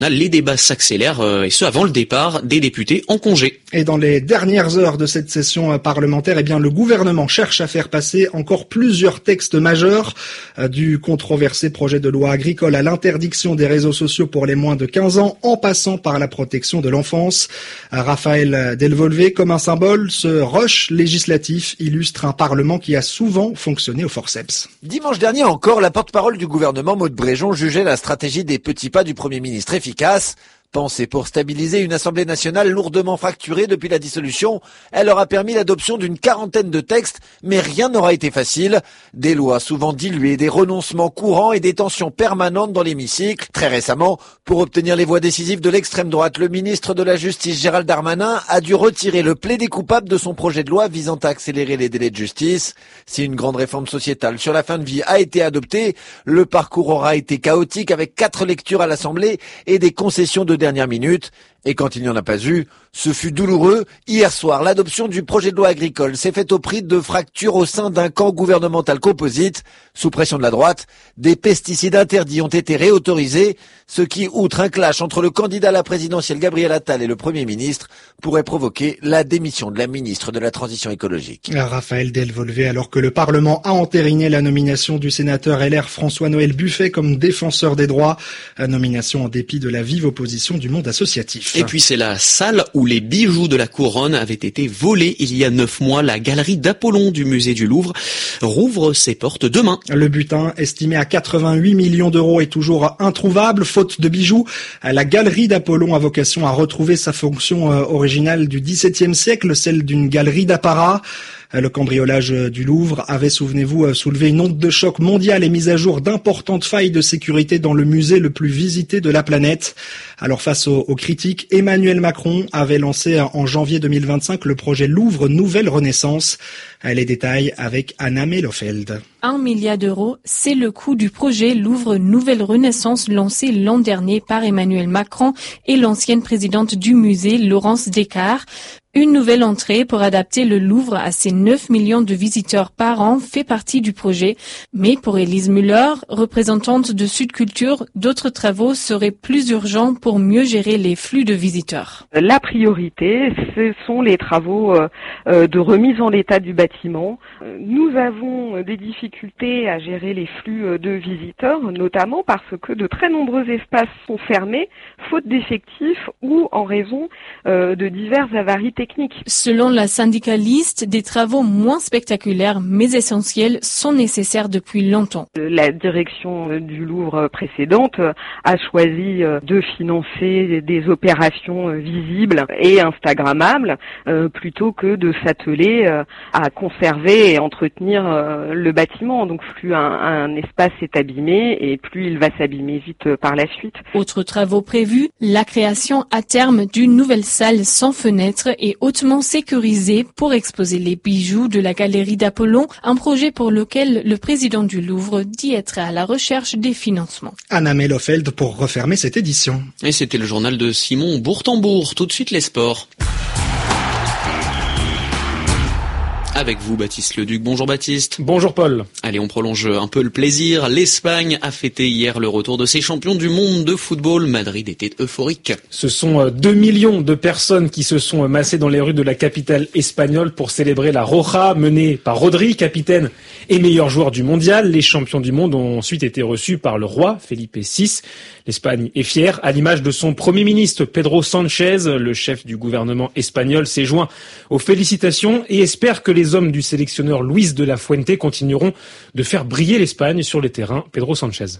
les débats s'accélèrent, et ce avant le départ des députés en congé. Et dans les dernières heures de cette session parlementaire, le gouvernement cherche à faire passer encore plusieurs textes majeurs, du controversé projet de loi agricole à l'interdiction des réseaux sociaux pour les moins de 15 ans, en passant par la protection de l'enfance. Raphaël Delvolvé, comme un symbole, ce rush législatif illustre un parlement qui a souvent fonctionné au forceps. Dimanche dernier encore, la porte-parole du gouvernement, Maud Bréjon, jugeait la stratégie des petits pas du Premier ministre efficace. Pensée pour stabiliser une Assemblée nationale lourdement fracturée depuis la dissolution, elle aura permis l'adoption d'une quarantaine de textes, mais rien n'aura été facile. Des lois souvent diluées, des renoncements courants et des tensions permanentes dans l'hémicycle. Très récemment, pour obtenir les voix décisives de l'extrême droite, le ministre de la Justice, Gérald Darmanin, a dû retirer le plaidé coupable de son projet de loi visant à accélérer les délais de justice. Si une grande réforme sociétale sur la fin de vie a été adoptée, le parcours aura été chaotique avec 4 lectures à l'Assemblée et des concessions de dernière minute. Et quand il n'y en a pas eu, ce fut douloureux. Hier soir, l'adoption du projet de loi agricole s'est faite au prix de fractures au sein d'un camp gouvernemental composite. Sous pression de la droite, des pesticides interdits ont été réautorisés, ce qui, outre un clash entre le candidat à la présidentielle Gabriel Attal et le Premier ministre, pourrait provoquer la démission de la ministre de la Transition écologique. Raphaël Delvolvé, alors que le Parlement a entériné la nomination du sénateur LR François-Noël Buffet comme défenseur des droits, nomination en dépit de la vive opposition du monde associatif. Et puis c'est la salle où les bijoux de la couronne avaient été volés il y a 9 mois. La galerie d'Apollon du musée du Louvre rouvre ses portes demain. Le butin, estimé à 88 millions d'euros, est toujours introuvable, faute de bijoux. La galerie d'Apollon a vocation à retrouver sa fonction originale du XVIIe siècle, celle d'une galerie d'apparat. Le cambriolage du Louvre avait, souvenez-vous, soulevé une onde de choc mondiale et mis à jour d'importantes failles de sécurité dans le musée le plus visité de la planète. Alors face aux critiques, Emmanuel Macron avait lancé en janvier 2025 le projet Louvre Nouvelle Renaissance. Les détails avec Anna Melofeld. 1 milliard d'euros, c'est le coût du projet Louvre Nouvelle Renaissance lancé l'an dernier par Emmanuel Macron et l'ancienne présidente du musée, Laurence Descartes. Une nouvelle entrée pour adapter le Louvre à ses 9 millions de visiteurs par an fait partie du projet. Mais pour Élise Müller, représentante de Sud Culture, d'autres travaux seraient plus urgents pour mieux gérer les flux de visiteurs. La priorité, ce sont les travaux de remise en état du bâtiment. Nous avons des difficultés à gérer les flux de visiteurs, notamment parce que de très nombreux espaces sont fermés, faute d'effectifs ou en raison de diverses avaries techniques. Selon la syndicaliste, des travaux moins spectaculaires mais essentiels sont nécessaires depuis longtemps. La direction du Louvre précédente a choisi de financer des opérations visibles et instagrammables plutôt que de s'atteler à conserver et entretenir le bâtiment. Donc plus un espace est abîmé et plus il va s'abîmer vite par la suite. Autres travaux prévus, la création à terme d'une nouvelle salle sans fenêtre et hautement sécurisée pour exposer les bijoux de la galerie d'Apollon, un projet pour lequel le président du Louvre dit être à la recherche des financements. Anna Melofeld pour refermer cette édition. Et c'était le journal de Simon Bourtambourg. Tout de suite les sports. Avec vous, Baptiste Leduc. Bonjour Baptiste. Bonjour Paul. Allez, on prolonge un peu le plaisir. L'Espagne a fêté hier le retour de ses champions du monde de football. Madrid était euphorique. Ce sont 2 millions de personnes qui se sont massées dans les rues de la capitale espagnole pour célébrer la Roja, menée par Rodri, capitaine et meilleur joueur du mondial. Les champions du monde ont ensuite été reçus par le roi Felipe VI. L'Espagne est fière, à l'image de son Premier ministre Pedro Sánchez. Le chef du gouvernement espagnol s'est joint aux félicitations et espère que les hommes du sélectionneur Luis de la Fuente continueront de faire briller l'Espagne sur les terrains. Pedro Sánchez.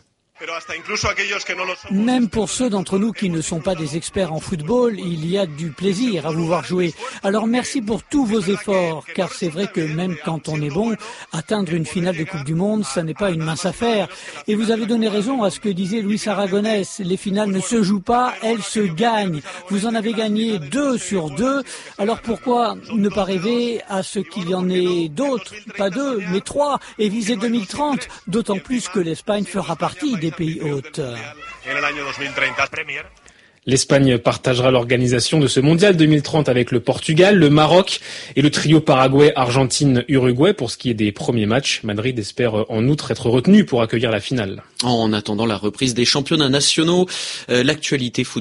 Même pour ceux d'entre nous qui ne sont pas des experts en football, il y a du plaisir à vous voir jouer. Alors merci pour tous vos efforts, car c'est vrai que même quand on est bon, atteindre une finale de Coupe du Monde, ça n'est pas une mince affaire. Et vous avez donné raison à ce que disait Luis Aragonès. Les finales ne se jouent pas, elles se gagnent. Vous en avez gagné 2 sur 2. Alors pourquoi ne pas rêver à ce qu'il y en ait d'autres, pas 2, mais 3, et viser 2030, d'autant plus que l'Espagne fera partie des pays hôtes. L'Espagne partagera l'organisation de ce mondial 2030 avec le Portugal, le Maroc et le trio Paraguay, Argentine, Uruguay. Pour ce qui est des premiers matchs, Madrid espère en outre être retenu pour accueillir la finale. En attendant la reprise des championnats nationaux, l'actualité football